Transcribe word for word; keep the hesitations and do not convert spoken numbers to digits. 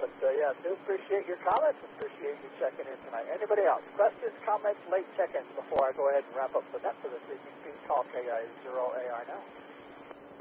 But, uh, yeah, do appreciate your comments. Appreciate you checking in tonight. Anybody else? Questions, comments, late check-ins before I go ahead and wrap up the net for this evening? Please call K I zero A R now.